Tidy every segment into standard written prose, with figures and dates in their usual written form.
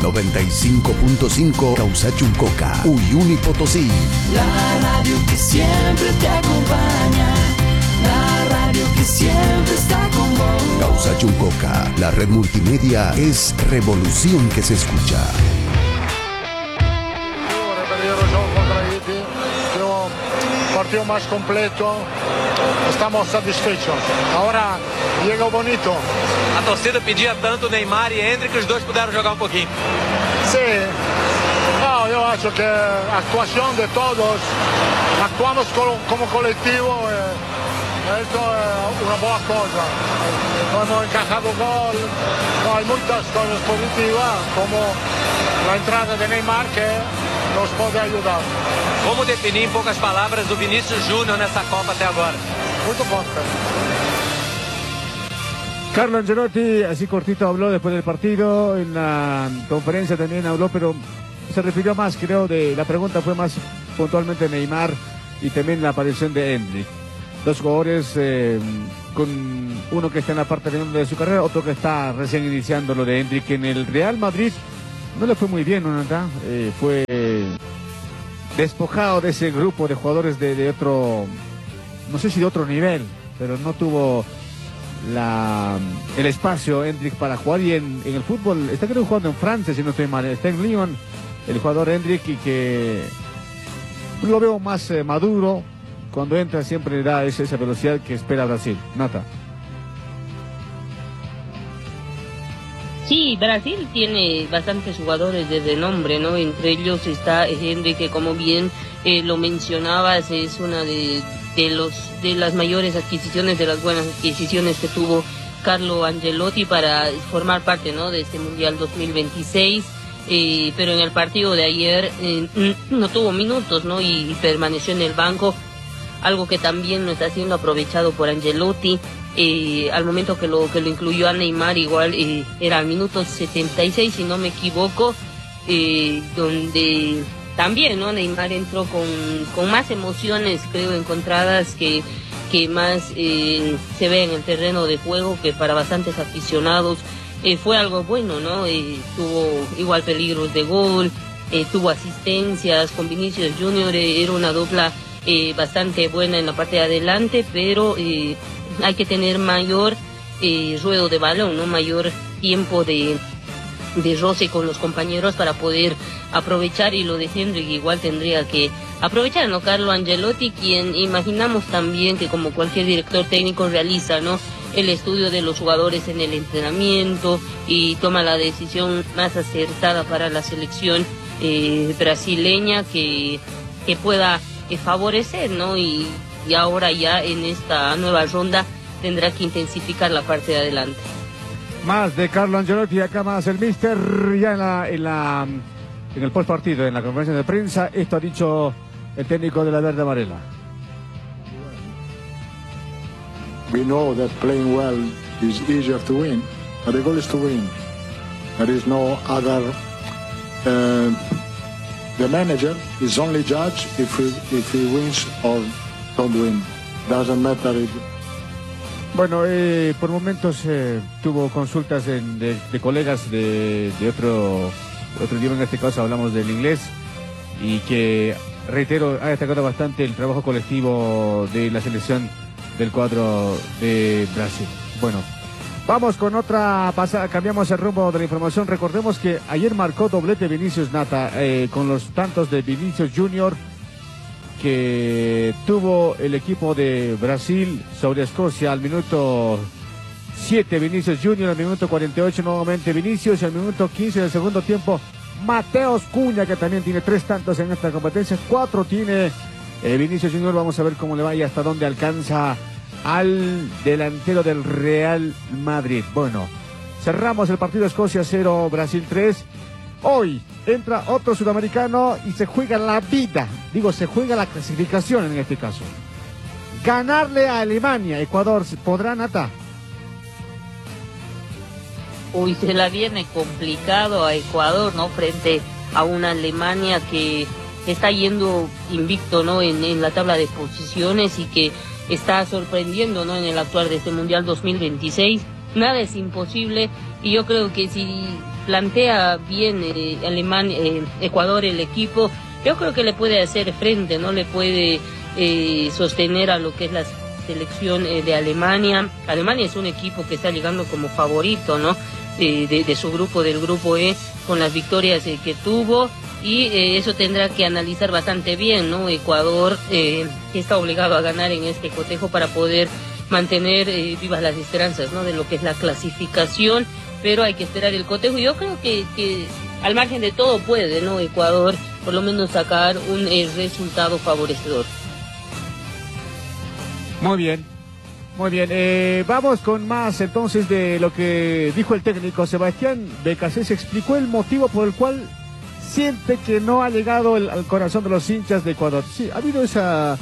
95.5 Causachuncoca, Uyuni Potosí. La radio que siempre te acompaña, la radio que siempre está con vos. Causachuncoca, la red multimedia es revolución que se escucha. Partido más completo, estamos satisfechos. Ahora llega bonito. A torcida pedia tanto Neymar e Endrick, os dois puderam jogar um pouquinho. Sí. No, yo acho que actuación de todos, actuamos como colectivo, esto es una buena cosa. No hemos encajado gol, no, hay muchas cosas positivas, como la entrada de Neymar que nos puede ayudar. Como definir em poucas palavras o Vinícius Júnior nessa Copa até agora? Muito bom. Carlo Ancelotti, así cortito, habló después del partido, en la conferencia también habló, pero se refirió más, creo, la pregunta fue más puntualmente Neymar y también la aparición de Endrick. Dos jugadores con uno que está en la parte final de su carrera, otro que está recién iniciando lo de Endrick, que en el Real Madrid no le fue muy bien, ¿no? Fue despojado de ese grupo de jugadores de otro, no sé si de otro nivel, pero no tuvo el espacio Endrick para jugar, y en el fútbol está creo jugando en Francia, si no estoy mal, está en Lyon el jugador Endrick, y que lo veo más maduro. Cuando entra siempre le da esa velocidad que espera Brasil. Nata. Sí, Brasil tiene bastantes jugadores de renombre, ¿no? Entre ellos está Endrick, que como bien lo mencionabas, es una de las mayores adquisiciones, de las buenas adquisiciones que tuvo Carlo Ancelotti para formar parte, ¿no?, de este Mundial 2026. Pero en el partido de ayer no tuvo minutos, ¿no? Y permaneció en el banco, algo que también no está siendo aprovechado por Ancelotti. Al momento que lo incluyó a Neymar, igual era al minuto 76, si no me equivoco, donde también, ¿no?, Neymar entró con más emociones, creo, encontradas que más se ve en el terreno de juego, que para bastantes aficionados fue algo bueno, ¿no? Tuvo igual peligros de gol, tuvo asistencias con Vinícius Júnior, era una dupla bastante buena en la parte de adelante, pero hay que tener mayor ruedo de balón, ¿no?, mayor tiempo de roce con los compañeros para poder aprovechar, y lo de Endrick igual tendría que aprovechar, ¿no? Carlo Ancelotti, quien imaginamos también que como cualquier director técnico realiza, ¿no?, el estudio de los jugadores en el entrenamiento y toma la decisión más acertada para la selección brasileña que pueda favorecer, ¿no? Y ahora ya en esta nueva ronda tendrá que intensificar la parte de adelante. Más de Carlo Ancelotti, acá más el míster, ya en el post partido, en la conferencia de prensa, esto ha dicho el técnico de la verde amarela. We know that playing well is easier to win, but the goal is to win. There is no other. The manager is only judge if he wins or don't win. Doesn't matter if. Bueno, por momentos tuvo consultas de colegas de otro idioma, en este caso hablamos del inglés, y que, reitero, ha destacado bastante el trabajo colectivo de la selección del cuadro de Brasil. Bueno, vamos con otra pasada, cambiamos el rumbo de la información. Recordemos que ayer marcó doblete Vinícius, Nata, con los tantos de Vinícius Júnior que tuvo el equipo de Brasil sobre Escocia. Al minuto 7 Vinícius Júnior, al minuto 48 nuevamente Vinícius, y al minuto 15 del segundo tiempo Mateus Cunha, que también tiene 3 tantos en esta competencia. 4 tiene Vinícius Júnior. Vamos a ver cómo le va y hasta dónde alcanza al delantero del Real Madrid. Bueno, cerramos el partido. Escocia 0, Brasil 3. Hoy entra otro sudamericano y se juega la vida. Digo, se juega la clasificación en este caso. Ganarle a Alemania. Ecuador, ¿podrá, Nata? Uy, se la viene complicado a Ecuador, ¿no? Frente a una Alemania que está yendo invicto, ¿no?, en la tabla de posiciones, y que está sorprendiendo, ¿no?, en el actuar de este Mundial 2026. Nada es imposible, y yo creo que si plantea bien Ecuador el equipo, yo creo que le puede hacer frente, ¿no? Le puede sostener a lo que es la selección de Alemania. Alemania es un equipo que está llegando como favorito, ¿no? De su grupo, del grupo E, con las victorias que tuvo, y eso tendrá que analizar bastante bien, ¿no? Ecuador está obligado a ganar en este cotejo para poder mantener vivas las esperanzas, ¿no? De lo que es la clasificación, pero hay que esperar el cotejo. Yo creo que al margen de todo puede, ¿no? Ecuador por lo menos sacar un resultado favorecedor. Muy bien. Muy bien, vamos con más entonces de lo que dijo el técnico. Sebastián Becasese explicó el motivo por el cual siente que no ha llegado al corazón de los hinchas de Ecuador. Sí, ha habido esa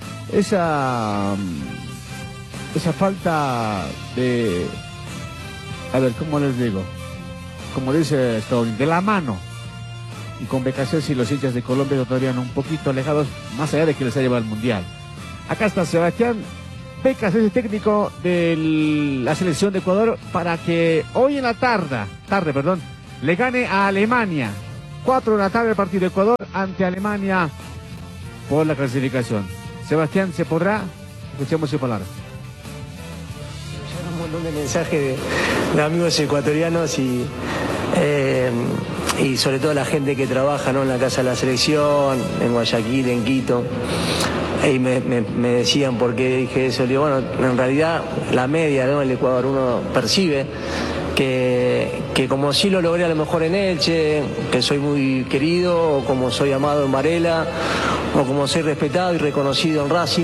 falta de, a ver, ¿cómo les digo? Como dice Stone, de la mano. Y con Becasese y los hinchas de Colombia todavía un poquito alejados, más allá de que les ha llevado al Mundial. Acá está Sebastián Becasese, técnico de la selección de Ecuador, para que hoy en la tarde, le gane a Alemania. 4 de la tarde el partido de Ecuador ante Alemania por la clasificación. Sebastián, ¿se podrá? Escuchemos su palabra. Un montón de mensajes de amigos ecuatorianos y sobre todo la gente que trabaja, ¿no? En la casa de la selección, en Guayaquil, en Quito. Y me decían por qué dije eso. Le digo, bueno, en realidad la media, ¿no? El Ecuador, uno percibe que como sí lo logré a lo mejor en Elche, que soy muy querido, o como soy amado en Varela, o como soy respetado y reconocido en Racing,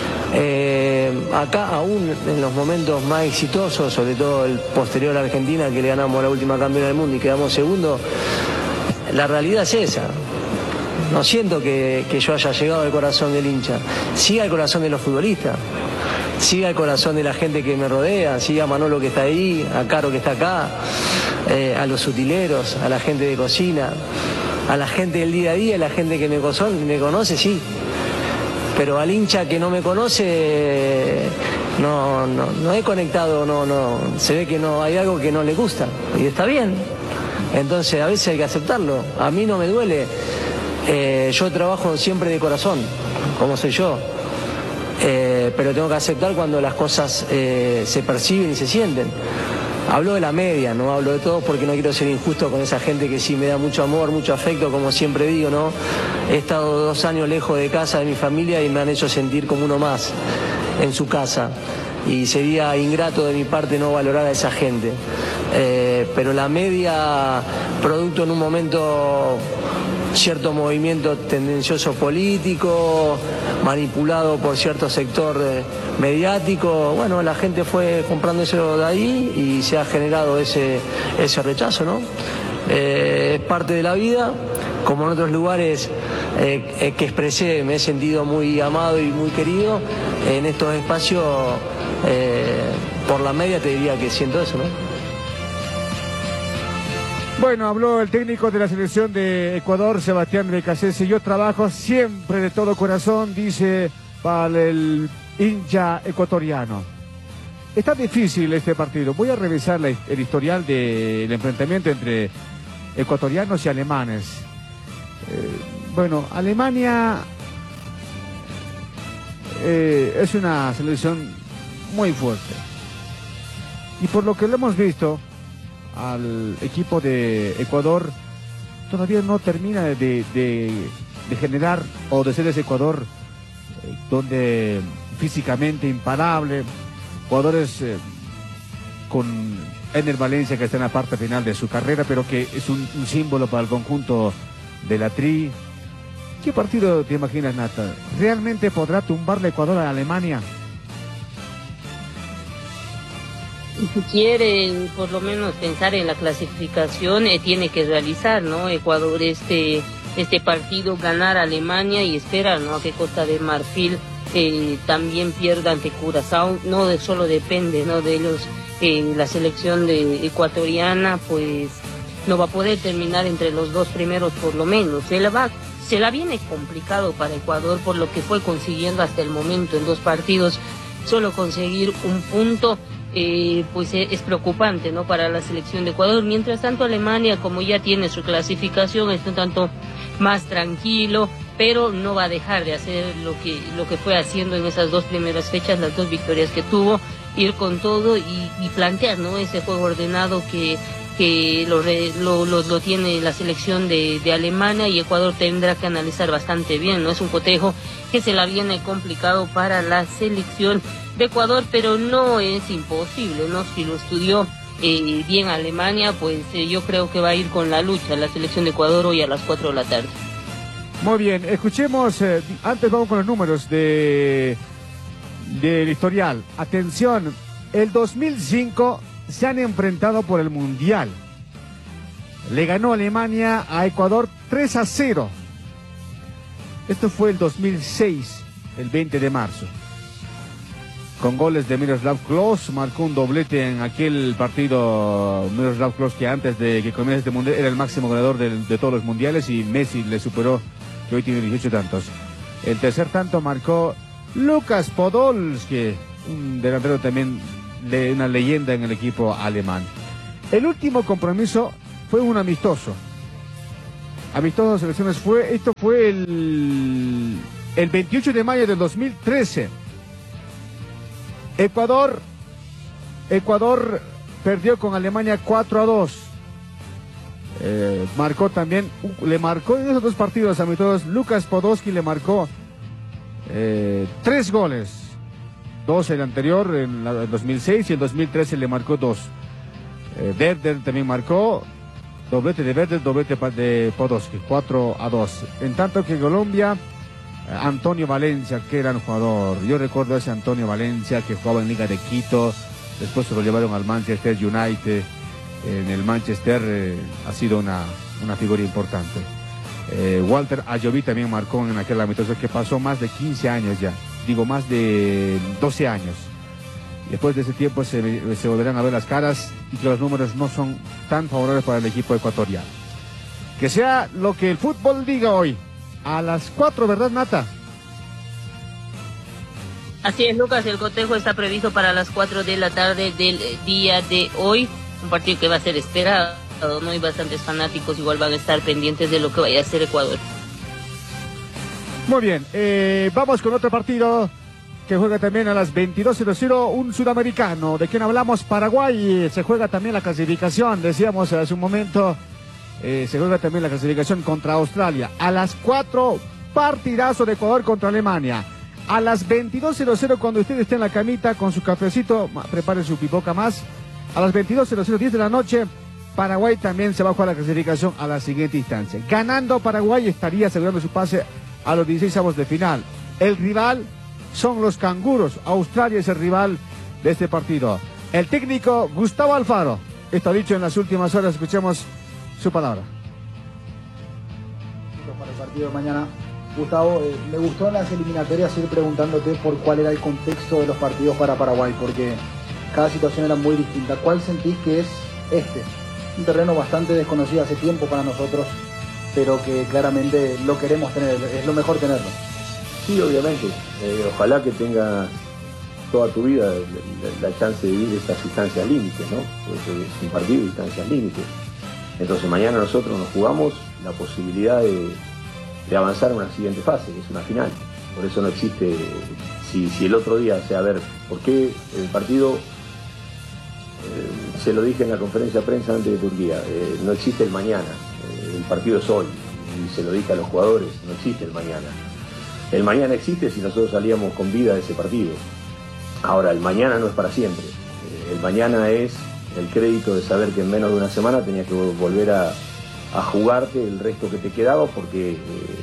acá aún en los momentos más exitosos, sobre todo el posterior a Argentina, que le ganamos la última campeona del mundo y quedamos segundo, la realidad es esa. No siento que yo haya llegado al corazón del hincha. Sí al corazón de los futbolistas, sí al corazón de la gente que me rodea, sí a Manolo que está ahí, a Caro que está acá, a los utileros, a la gente de cocina, a la gente del día a día, a la gente que me conoce, sí. Pero al hincha que no me conoce, no he conectado, se ve que no hay algo que no le gusta, y está bien. Entonces a veces hay que aceptarlo. A mí no me duele. Yo trabajo siempre de corazón, como soy yo, pero tengo que aceptar cuando las cosas se perciben y se sienten. Hablo de la media, no hablo de todos porque no quiero ser injusto con esa gente que sí me da mucho amor, mucho afecto, como siempre digo, ¿no? He estado 2 años lejos de casa, de mi familia, y me han hecho sentir como uno más en su casa. Y sería ingrato de mi parte no valorar a esa gente. Pero la media, producto en un momento cierto movimiento tendencioso político, manipulado por cierto sector mediático, bueno, la gente fue comprando eso de ahí y se ha generado ese rechazo, ¿no? Es parte de la vida, como en otros lugares que expresé, me he sentido muy amado y muy querido, en estos espacios, por la media te diría que siento eso, ¿no? Bueno, habló el técnico de la selección de Ecuador, Sebastián Becasese. Yo trabajo siempre de todo corazón, dice, para el hincha ecuatoriano. Está difícil este partido. Voy a revisar el historial del enfrentamiento entre ecuatorianos y alemanes. Bueno, Alemania es una selección muy fuerte. Y por lo que lo hemos visto, al equipo de Ecuador todavía no termina de generar o de ser ese Ecuador donde físicamente imparable, jugadores con Ener Valencia, que está en la parte final de su carrera, pero que es un símbolo para el conjunto de la Tri. ¿Qué partido te imaginas, Nata? ¿Realmente podrá tumbarle Ecuador a Alemania? Si quiere por lo menos pensar en la clasificación, tiene que realizar, ¿no? Ecuador este partido, ganar a Alemania y esperar, ¿no? A que Costa de Marfil también pierda ante Curazao. No solo depende, ¿no? De ellos, la selección ecuatoriana pues no va a poder terminar entre los 2 primeros por lo menos. Se la viene complicado para Ecuador por lo que fue consiguiendo hasta el momento en 2 partidos, solo conseguir un punto. pues es preocupante, ¿no?, para la selección de Ecuador. Mientras tanto, Alemania, como ya tiene su clasificación, está un tanto más tranquilo, pero no va a dejar de hacer lo que fue haciendo en esas 2 primeras fechas, las 2 victorias que tuvo, ir con todo y plantear, ¿no?, ese juego ordenado que lo tiene la selección de Alemania, y Ecuador tendrá que analizar bastante bien, ¿no? Es un cotejo que se la viene complicado para la selección de Ecuador, pero no es imposible, ¿no? Si lo estudió bien Alemania, pues yo creo que va a ir con la lucha la selección de Ecuador hoy a las 4 de la tarde. Muy bien, escuchemos, antes vamos con los números del historial. Atención, el 2005 se han enfrentado por el Mundial. Le ganó Alemania a Ecuador 3-0. Esto fue el 2006, el 20 de marzo. Con goles de Miroslav Klose, marcó un doblete en aquel partido Miroslav Klose, que antes de que comience este mundial era el máximo ganador de todos los mundiales, y Messi le superó, que hoy tiene 18 tantos. El tercer tanto marcó Lukas Podolski, un delantero también de una leyenda en el equipo alemán. El último compromiso fue un amistoso. Amistoso de selecciones esto fue el 28 de mayo del 2013. Ecuador perdió con Alemania 4-2. Le marcó en esos 2 partidos amistosos, Lukas Podolski le marcó 3 goles. 2 el anterior, en el 2006, y el 2013 le marcó 2. Werder también marcó, doblete de Werder, doblete de Podolski, 4-2. En tanto que Colombia, Antonio Valencia, que gran jugador. Yo recuerdo a ese Antonio Valencia que jugaba en Liga de Quito, después se lo llevaron al Manchester United. En el Manchester ha sido una figura importante. Walter Ayoví también marcó en aquel amistoso, que pasó más de 15 años ya. Digo, más de 12 años. Después de ese tiempo se volverán a ver las caras, y que los números no son tan favorables para el equipo ecuatoriano. Que sea lo que el fútbol diga hoy. A las 4, ¿verdad, Nata? Así es, Lucas, el cotejo está previsto para las 4 de la tarde del día de hoy. Un partido que va a ser esperado, ¿no? Hay bastantes fanáticos, igual van a estar pendientes de lo que vaya a hacer Ecuador. Muy bien, vamos con otro partido que juega también a las 22:00, un sudamericano. ¿De quién hablamos? Paraguay. Se juega también la clasificación, decíamos hace un momento, se juega también la clasificación contra Australia. A las 4, partidazo de Ecuador contra Alemania. A las 22:00, cuando usted esté en la camita con su cafecito, prepare su pipoca más. A las 22:00, 10 de la noche, Paraguay también se va a jugar la clasificación a la siguiente instancia. Ganando Paraguay estaría asegurando su pase a los 16avos de final. El rival son los canguros. Australia es el rival de este partido. El técnico Gustavo Alfaro. Esto ha dicho en las últimas horas. Escuchemos su palabra. Para el partido de mañana, Gustavo, me gustó en las eliminatorias ir preguntándote por cuál era el contexto de los partidos para Paraguay, porque cada situación era muy distinta. ¿Cuál sentís que es este? Un terreno bastante desconocido hace tiempo para nosotros, pero que claramente lo queremos tener, es lo mejor tenerlo. Sí, obviamente. Ojalá que tengas toda tu vida la chance de vivir estas instancias límites, ¿no? Porque es un partido de instancias límites. Entonces mañana nosotros nos jugamos la posibilidad de avanzar a una siguiente fase, que es una final. Por eso no existe, si el otro día, o sea, a ver, ¿por qué el partido, se lo dije en la conferencia de prensa antes de Turquía, no existe el mañana, el partido es hoy, y se lo dije a los jugadores, no existe el mañana. El mañana existe si nosotros salíamos con vida de ese partido. Ahora, el mañana no es para siempre. El mañana es el crédito de saber que en menos de una semana tenías que volver a jugarte el resto que te quedaba, porque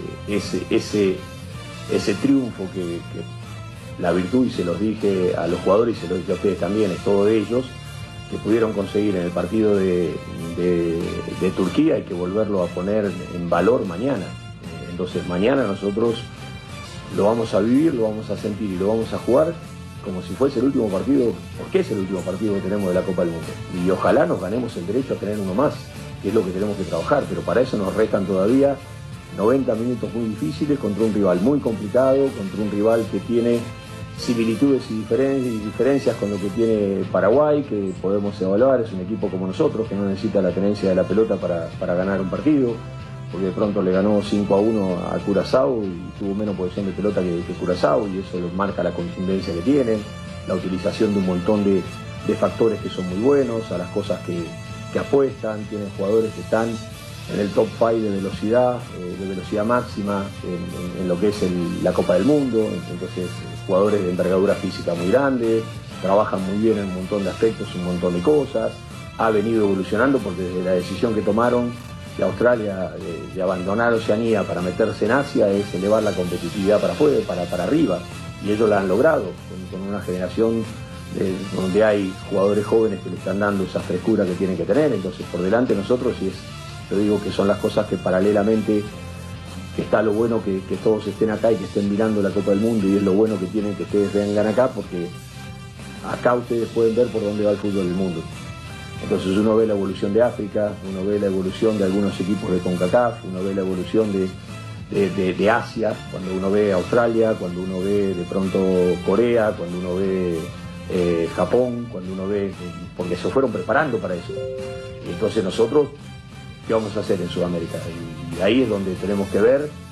ese triunfo que la virtud, y se los dije a los jugadores y se los dije a ustedes también, es todo de ellos, que pudieron conseguir en el partido de Turquía, hay que volverlo a poner en valor mañana. Entonces mañana nosotros lo vamos a vivir, lo vamos a sentir y lo vamos a jugar como si fuese el último partido, porque es el último partido que tenemos de la Copa del Mundo. Y ojalá nos ganemos el derecho a tener uno más, que es lo que tenemos que trabajar, pero para eso nos restan todavía 90 minutos muy difíciles contra un rival muy complicado, contra un rival que tiene similitudes y diferencias con lo que tiene Paraguay, que podemos evaluar. Es un equipo como nosotros, que no necesita la tenencia de la pelota para ganar un partido, porque de pronto le ganó 5-1 a Curazao y tuvo menos posesión de pelota que Curazao, y eso marca la contundencia que tienen, la utilización de un montón de factores que son muy buenos, a las cosas que apuestan. Tienen jugadores que están en el top 5 de velocidad máxima en lo que es la Copa del Mundo. Entonces, jugadores de envergadura física muy grande, trabajan muy bien en un montón de aspectos, un montón de cosas. Ha venido evolucionando porque desde la decisión que tomaron de Australia de abandonar Oceanía para meterse en Asia es elevar la competitividad para afuera, para arriba, y ellos la han logrado con una generación donde hay jugadores jóvenes que le están dando esa frescura que tienen que tener. Entonces, por delante nosotros, yo digo que son las cosas que paralelamente, que está lo bueno que todos estén acá y que estén mirando la Copa del Mundo, y es lo bueno que tienen que ustedes vengan acá, porque acá ustedes pueden ver por dónde va el fútbol del mundo. Entonces uno ve la evolución de África, uno ve la evolución de algunos equipos de CONCACAF, uno ve la evolución de Asia, cuando uno ve Australia, cuando uno ve de pronto Corea, cuando uno ve Japón, cuando uno ve, porque se fueron preparando para eso. Y entonces nosotros, ¿qué vamos a hacer en Sudamérica? Y ahí es donde tenemos que ver